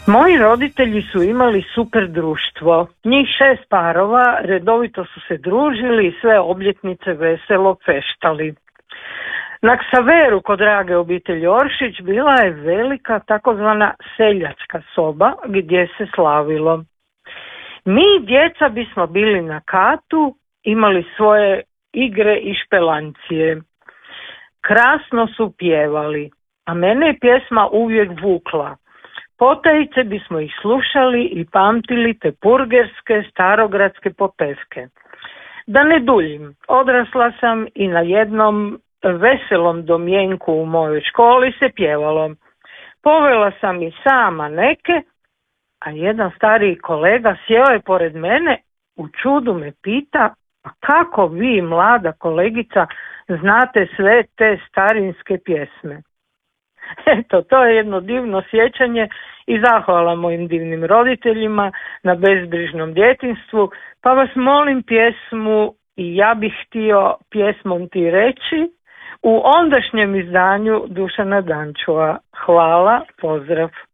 Moji roditelji su imali super društvo. Njih 6 parova redovito su se družili i sve obljetnice veselo feštali. Na Ksaveru kod drage obitelji Oršić bila je velika takozvana seljačka soba gdje se slavilo. Mi djeca bismo bili na katu, imali svoje igre i špelancije. Krasno su pjevali, a mene je pjesma uvijek vukla. Potajice bismo ih slušali i pamtili te purgerske starogradske popevke. Da ne duljim, odrasla sam i na jednom veselom domjenku u mojoj školi se pjevalo. Povela sam i sama neke, a jedan stariji kolega sjeo je pored mene, u čudu me pita: a kako vi, mlada kolegica, znate sve te starinske pjesme? Eto, to je jedno divno sjećanje i zahvala mojim divnim roditeljima na bezbrižnom djetinjstvu, pa vas molim pjesmu I ja bih htio pjesmom ti reći u ondašnjem izdanju Dušana Dančua. Hvala, pozdrav.